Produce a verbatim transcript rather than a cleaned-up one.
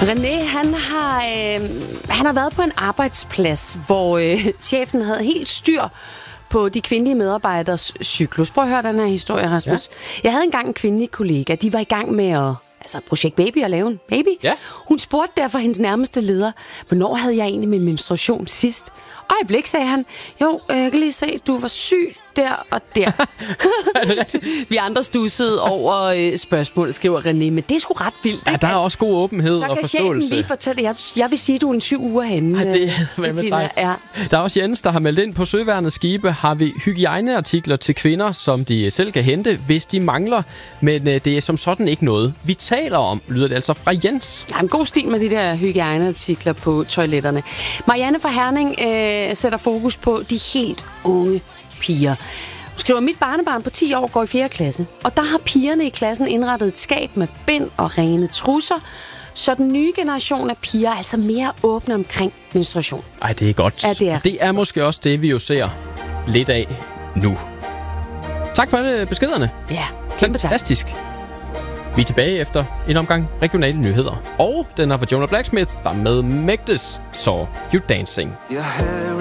René, han har, øh, han har været på en arbejdsplads, hvor øh, chefen havde helt styr på de kvindelige medarbejderes cyklus. Prøv at høre den her historie, Rasmus. Ja. Jeg havde engang en kvindelig kollega. De var i gang med at, altså projekt baby, at lave en baby. Ja. Hun spurgte derfor hendes nærmeste leder, hvornår havde jeg egentlig min menstruation sidst? Øjeblik, sagde han. Jo, jeg kan lige se, du var syg der og der. Vi andre stussede over øh, spørgsmålet, skriver René, men det er sgu ret vildt. Ja, der er også god åbenhed og forståelse. Så kan chefen lige fortælle, jeg, jeg vil sige, du er en syv uger henne. Ja, det er med sig. Ja. Der er også Jens, der har meldt ind på Søværnets skibe, har vi hygiejneartikler til kvinder, som de selv kan hente, hvis de mangler. Men øh, det er som sådan ikke noget, vi taler om, lyder det altså fra Jens. Ja, en god stil med de der hygiejneartikler på toiletterne. Marianne fra Herning øh, sætter fokus på de helt unge piger. Hun skriver, mit barnebarn på ti år går i fjerde klasse, og der har pigerne i klassen indrettet et skab med bind og rene trusser, så den nye generation af piger er altså mere åbne omkring menstruation. Ej, det er godt. Ja, det er. Det er måske også det, vi jo ser lidt af nu. Tak for alle beskederne. Ja, kæmpe tak. Fantastisk. Vi er tilbage efter en omgang regionale nyheder. Og den er fra Jonah Blacksmith, der med Magdes Saw You Dancing.